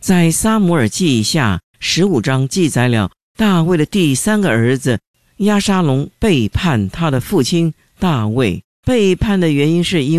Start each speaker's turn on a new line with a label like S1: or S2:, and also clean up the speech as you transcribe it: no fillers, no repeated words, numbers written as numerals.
S1: 在撒母耳记下15章记载了大卫的第3个儿子押沙龙背叛他的父亲大卫。背叛的原因是因